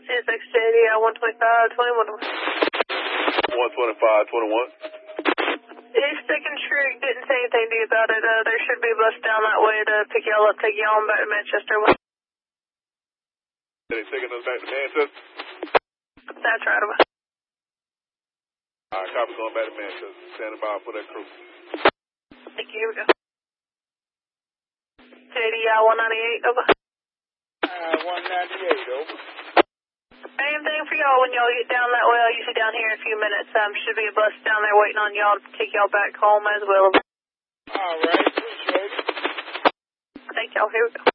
CSX JD, 125, 21. 125, 21. East Second Street didn't say anything to you about it. There should be a bus down that way to pick y'all up, take y'all on back to Manchester. Are they taking us back to Manchester? That's right. Alright, copy, going back to Manchester. Standing by for that crew. Thank you, here we go. JD, 198, over. 198, over. Same thing for y'all when y'all get down that way. I'll usually down here in a few minutes. Should be a bus down there waiting on y'all to take y'all back home as well. All right, appreciate it. Thank y'all, here we go.